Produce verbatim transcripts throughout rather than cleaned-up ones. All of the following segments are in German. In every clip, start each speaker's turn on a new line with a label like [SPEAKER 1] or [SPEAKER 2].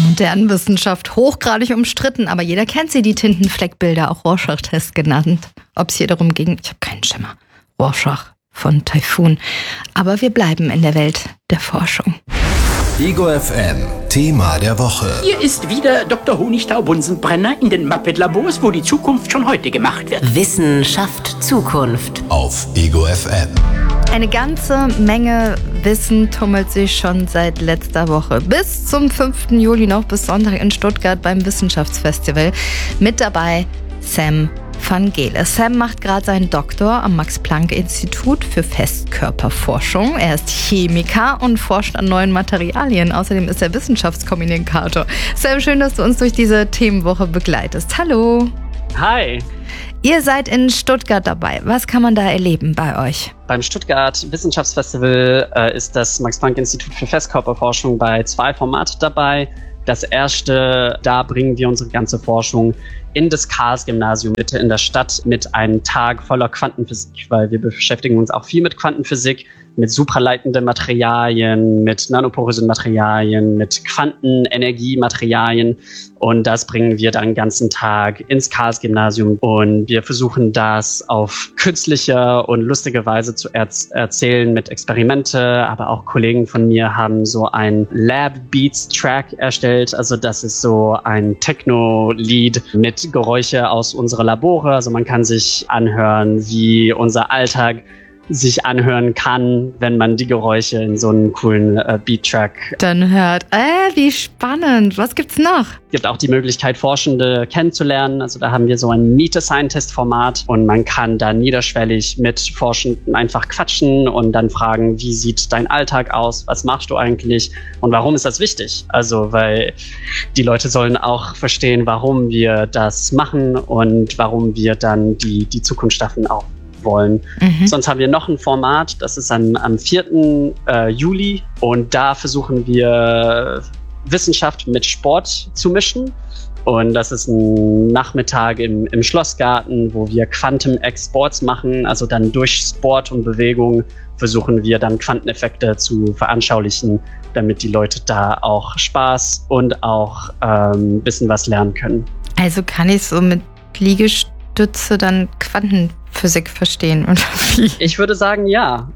[SPEAKER 1] Moderne Wissenschaft, hochgradig umstritten, aber jeder kennt sie, die Tintenfleckbilder, auch Rorschach-Test genannt. Ob es hier darum ging, ich habe keinen Schimmer. Rorschach von Taifun. Aber wir bleiben in der Welt der Forschung.
[SPEAKER 2] Ego F M, Thema der Woche.
[SPEAKER 3] Hier ist wieder Doktor Honigtau-Bunsenbrenner in den Muppet-Labors, wo die Zukunft schon heute gemacht wird.
[SPEAKER 4] Wissenschaft Zukunft.
[SPEAKER 2] Auf Ego F M.
[SPEAKER 1] Eine ganze Menge Wissen tummelt sich schon seit letzter Woche. Bis zum fünften Juli noch, bis Sonntag in Stuttgart beim Wissenschaftsfestival. Mit dabei Sam van Gele. Sam macht gerade seinen Doktor am Max-Planck-Institut für Festkörperforschung. Er ist Chemiker und forscht an neuen Materialien. Außerdem ist er Wissenschaftskommunikator. Sam, schön, dass du uns durch diese Themenwoche begleitest. Hallo.
[SPEAKER 5] Hi.
[SPEAKER 1] Ihr seid in Stuttgart dabei. Was kann man da erleben bei euch?
[SPEAKER 5] Beim Stuttgart Wissenschaftsfestival äh, ist das Max-Planck-Institut für Festkörperforschung bei zwei Formaten dabei. Das erste, da bringen wir unsere ganze Forschung in das Karls-Gymnasium Mitte in der Stadt mit einem Tag voller Quantenphysik, weil wir beschäftigen uns auch viel mit Quantenphysik, mit supraleitenden Materialien, mit nanoporösen Materialien, mit Quantenenergiematerialien, und das bringen wir dann den ganzen Tag ins Karls-Gymnasium, und wir versuchen das auf künstliche und lustige Weise zu er- erzählen mit Experimente, aber auch Kollegen von mir haben so ein Lab Beats Track erstellt, also das ist so ein Techno-Lied mit Geräusche aus unserer Labore, also man kann sich anhören, wie unser Alltag sich anhören kann, wenn man die Geräusche in so einem coolen äh, Beat-Track
[SPEAKER 1] dann hört. Äh, wie spannend. Was gibt's noch?
[SPEAKER 5] Es gibt auch die Möglichkeit, Forschende kennenzulernen. Also da haben wir so ein Meet a Scientist-Format, und man kann da niederschwellig mit Forschenden einfach quatschen und dann fragen, wie sieht dein Alltag aus? Was machst du eigentlich? Und warum ist das wichtig? Also, weil die Leute sollen auch verstehen, warum wir das machen und warum wir dann die, die Zukunft schaffen auch wollen. Mhm. Sonst haben wir noch ein Format, das ist am, am vierten Juli, und da versuchen wir Wissenschaft mit Sport zu mischen. Und das ist ein Nachmittag im, im Schlossgarten, wo wir Quantum X Sports machen. Also dann durch Sport und Bewegung versuchen wir dann Quanteneffekte zu veranschaulichen, damit die Leute da auch Spaß und auch ein ähm, bisschen was lernen können.
[SPEAKER 1] Also kann ich so mit Liegestütze dann Quantenphysik verstehen, oder wie?
[SPEAKER 5] Ich würde sagen, ja.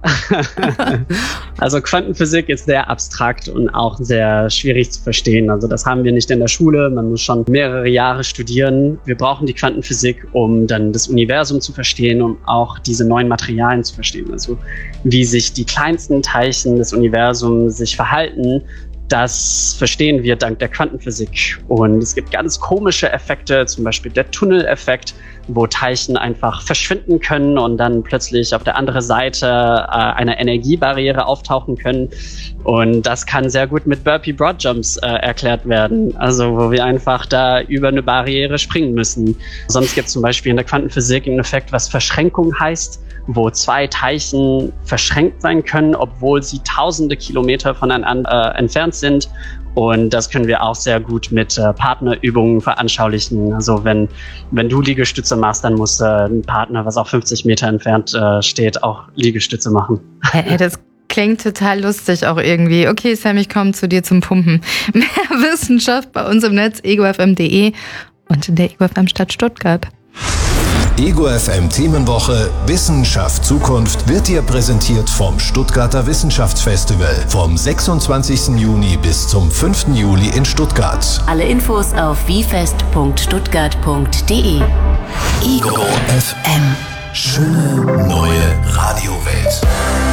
[SPEAKER 5] Also Quantenphysik ist sehr abstrakt und auch sehr schwierig zu verstehen. Also das haben wir nicht in der Schule. Man muss schon mehrere Jahre studieren. Wir brauchen die Quantenphysik, um dann das Universum zu verstehen, um auch diese neuen Materialien zu verstehen. Also wie sich die kleinsten Teilchen des Universums sich verhalten. Das verstehen wir dank der Quantenphysik. Und es gibt ganz komische Effekte, zum Beispiel der Tunneleffekt, wo Teilchen einfach verschwinden können und dann plötzlich auf der anderen Seite äh, einer Energiebarriere auftauchen können. Und das kann sehr gut mit Burpee Broadjumps äh, erklärt werden, also wo wir einfach da über eine Barriere springen müssen. Sonst gibt es zum Beispiel in der Quantenphysik einen Effekt, was Verschränkung heißt, wo zwei Teilchen verschränkt sein können, obwohl sie tausende Kilometer voneinander äh, entfernt sind. Und das können wir auch sehr gut mit äh, Partnerübungen veranschaulichen. Also wenn, wenn du Liegestütze machst, dann muss äh, ein Partner, was auch fünfzig Meter entfernt äh, steht, auch Liegestütze machen.
[SPEAKER 1] Hey, das klingt total lustig auch irgendwie. Okay, Sam, ich komme zu dir zum Pumpen. Mehr Wissenschaft bei uns im Netz, ego f m punkt d e und in der Ego F M Stadt Stuttgart.
[SPEAKER 2] Ego F M Themenwoche Wissenschaft Zukunft wird dir präsentiert vom Stuttgarter Wissenschaftsfestival vom sechsundzwanzigsten Juni bis zum fünften Juli in Stuttgart.
[SPEAKER 4] Alle Infos auf wifest punkt stuttgart punkt d e.
[SPEAKER 2] Ego F M. Schöne neue Radiowelt.